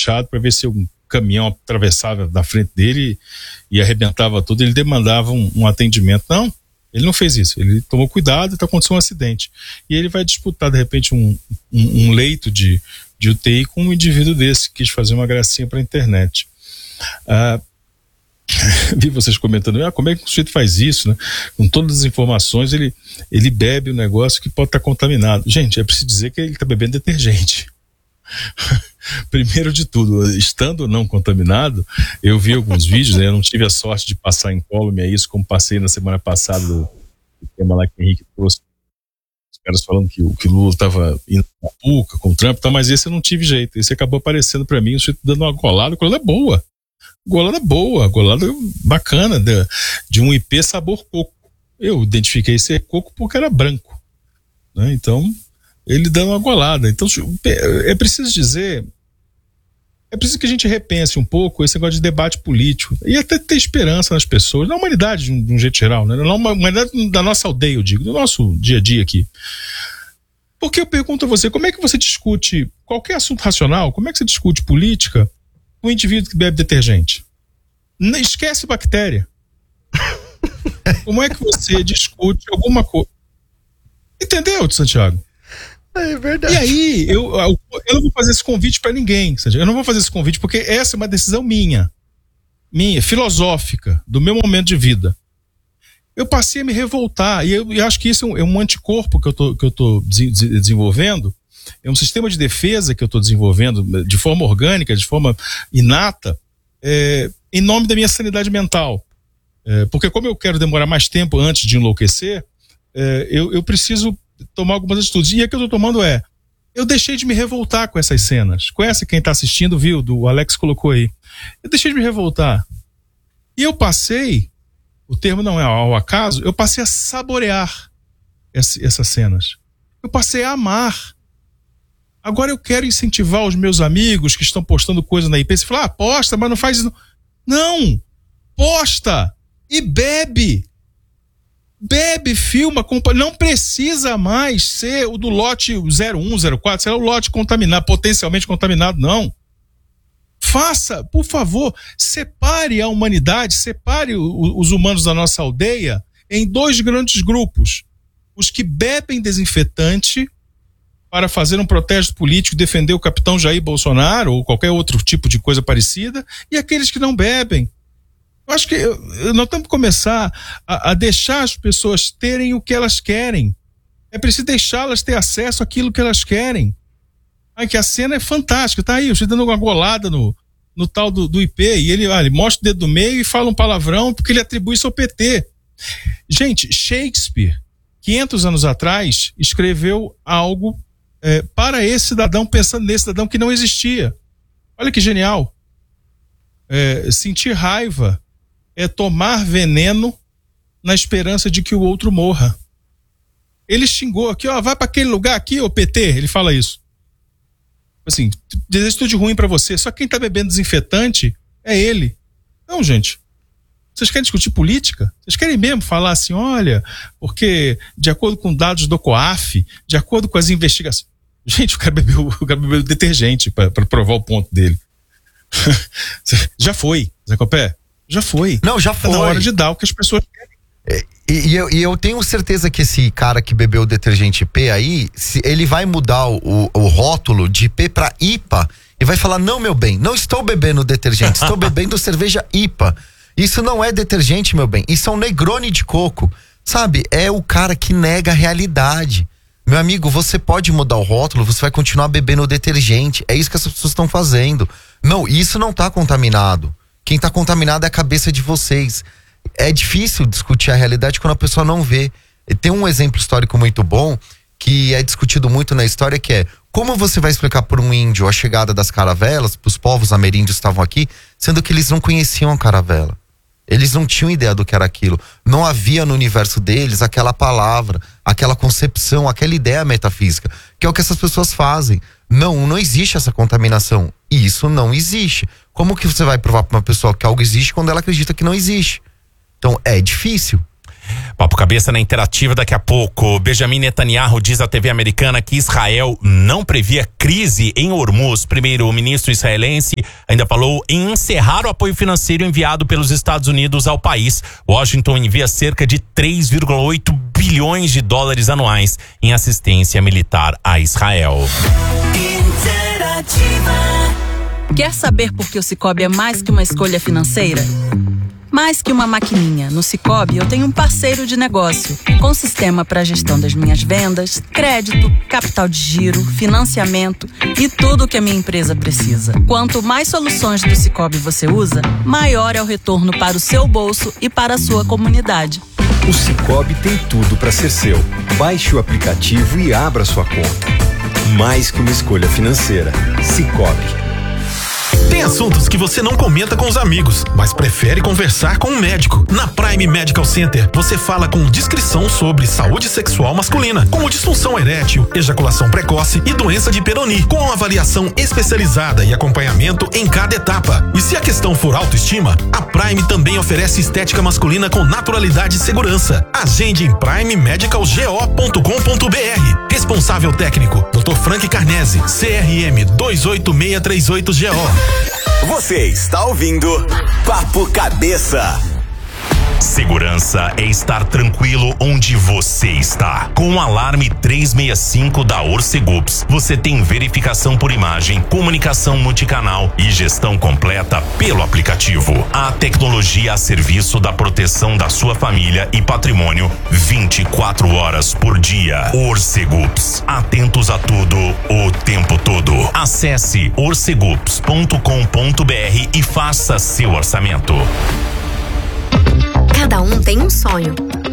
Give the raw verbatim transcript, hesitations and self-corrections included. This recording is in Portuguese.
fechado para ver se um caminhão atravessava na frente dele e arrebentava tudo, ele demandava um, um atendimento. Não, ele não fez isso, ele tomou cuidado e está acontecendo um acidente. E ele vai disputar, de repente, um, um, um leito de, de U T I com um indivíduo desse que quis fazer uma gracinha para a internet. Ah, vi vocês comentando, ah, como é que o sujeito faz isso, né? Com todas as informações, ele, ele bebe o um negócio que pode estar contaminado. Gente, é preciso dizer que ele está bebendo detergente. Primeiro de tudo, estando ou não contaminado, eu vi alguns vídeos, né? Eu não tive a sorte de passar incólume a isso, como passei na semana passada do, do tema lá que o Henrique trouxe. Os caras falando que, que o Lula estava indo na puca com o Trump, tá, mas esse eu não tive jeito. Esse acabou aparecendo para mim, o sujeito dando uma golada, a golada é boa. Golada boa, golada bacana, de, de um I P sabor coco. Eu identifiquei ser coco porque era branco, né? Então, ele dando uma golada. Então, é preciso dizer, é preciso que a gente repense um pouco esse negócio de debate político e até ter esperança nas pessoas, na humanidade de um, de um jeito geral, né? Na humanidade da nossa aldeia, eu digo, do nosso dia a dia aqui. Porque eu pergunto a você, como é que você discute qualquer assunto racional, como é que você discute política com um indivíduo que bebe detergente? Esquece bactéria. Como é que você discute alguma coisa? Entendeu, Santiago? É verdade. E aí, eu, eu, eu não vou fazer esse convite para ninguém, Santiago. Eu não vou fazer esse convite porque essa é uma decisão minha, minha, filosófica, do meu momento de vida. Eu passei a me revoltar, e eu, eu acho que isso é um, é um anticorpo que eu tô, que eu tô de, de, desenvolvendo, é um sistema de defesa que eu estou desenvolvendo de forma orgânica, de forma inata, é, em nome da minha sanidade mental. É, porque como eu quero demorar mais tempo antes de enlouquecer, é, eu, eu preciso tomar algumas atitudes. E a que eu estou tomando é, eu deixei de me revoltar com essas cenas. Conhece quem está assistindo, viu? Do Alex colocou aí. Eu deixei de me revoltar. E eu passei, o termo não é ao acaso, eu passei a saborear essa, essas cenas. Eu passei a amar. Agora eu quero incentivar os meus amigos que estão postando coisa na I P. Você fala, ah, posta, mas não faz isso. Não! Posta! E bebe! Bebe, filma, compa... não precisa mais ser o do lote zero um, zero quatro, será o lote contaminado, potencialmente contaminado, não. Faça, por favor, separe a humanidade, separe o, os humanos da nossa aldeia em dois grandes grupos. Os que bebem desinfetante para fazer um protesto político, defender o capitão Jair Bolsonaro ou qualquer outro tipo de coisa parecida, e aqueles que não bebem. Eu acho que eu, nós temos que começar a, a deixar as pessoas terem o que elas querem. É preciso deixá-las ter acesso àquilo que elas querem. Ai, que a cena é fantástica, tá aí, eu estou dando uma golada no, no tal do, do I P, e ele, ah, ele mostra o dedo do meio e fala um palavrão porque ele atribui isso ao P T. Gente, Shakespeare, quinhentos anos atrás, escreveu algo é, para esse cidadão, pensando nesse cidadão que não existia. Olha que genial. É, sentir raiva é tomar veneno na esperança de que o outro morra. Ele xingou aqui, ó, vai para aquele lugar aqui, ô P T, ele fala isso. Assim, desejo tudo de ruim para você, só quem tá bebendo desinfetante é ele. Não, gente. Vocês querem discutir política? Vocês querem mesmo falar assim, olha, porque de acordo com dados do COAF, de acordo com as investigações... Gente, o cara bebeu, o cara bebeu detergente para provar o ponto dele. Já foi, Zé Copé? Já foi. Não, já foi. Tá na hora de dar o que as pessoas querem. E, e, eu, e eu tenho certeza que esse cara que bebeu o detergente I P aí, se ele vai mudar o, o rótulo de I P pra I P A e vai falar, não, meu bem, não estou bebendo detergente, estou bebendo cerveja I P A. Isso não é detergente, meu bem, isso é um Negroni de coco. Sabe, é o cara que nega a realidade. Meu amigo, você pode mudar o rótulo, você vai continuar bebendo o detergente. É isso que as pessoas estão fazendo. Não, isso não tá contaminado. Quem tá contaminado é a cabeça de vocês. É difícil discutir a realidade quando a pessoa não vê. Tem um exemplo histórico muito bom, que é discutido muito na história, que é como você vai explicar por um índio a chegada das caravelas, os povos ameríndios estavam aqui, sendo que eles não conheciam a caravela. Eles não tinham ideia do que era aquilo. Não havia no universo deles aquela palavra, aquela concepção, aquela ideia metafísica, que é o que essas pessoas fazem. Não, não existe essa contaminação. Isso não existe. Como que você vai provar para uma pessoa que algo existe quando ela acredita que não existe? Então, é difícil. Papo Cabeça na Interativa daqui a pouco. Benjamin Netanyahu diz à T V americana que Israel não previa crise em Hormuz. Primeiro-ministro israelense ainda falou em encerrar o apoio financeiro enviado pelos Estados Unidos ao país. Washington envia cerca de três vírgula oito bilhões de dólares anuais em assistência militar a Israel. Quer saber por que o Sicoob é mais que uma escolha financeira? Mais que uma maquininha, no Sicoob eu tenho um parceiro de negócio, com sistema para gestão das minhas vendas, crédito, capital de giro, financiamento e tudo o que a minha empresa precisa. Quanto mais soluções do Sicoob você usa, maior é o retorno para o seu bolso e para a sua comunidade. O Sicoob tem tudo para ser seu. Baixe o aplicativo e abra sua conta. Mais que uma escolha financeira. Sicoob. Tem assuntos que você não comenta com os amigos, mas prefere conversar com um médico. Na Prime Medical Center, você fala com discrição sobre saúde sexual masculina, como disfunção erétil, ejaculação precoce e doença de Peyronie, com avaliação especializada e acompanhamento em cada etapa. E se a questão for autoestima, a Prime também oferece estética masculina com naturalidade e segurança. Agende em prime medical go ponto com ponto br. Responsável técnico, doutor Frank Carnese, C R M dois oito seis três oito G O. Você está ouvindo Papo Cabeça. Segurança é estar tranquilo onde você está. Com o alarme trezentos e sessenta e cinco da Orcegups, você tem verificação por imagem, comunicação multicanal e gestão completa pelo aplicativo. A tecnologia a serviço da proteção da sua família e patrimônio vinte e quatro horas por dia. Orcegups. Atentos a tudo o tempo todo. Acesse orcegups ponto com ponto br e faça seu orçamento. Cada um tem um sonho,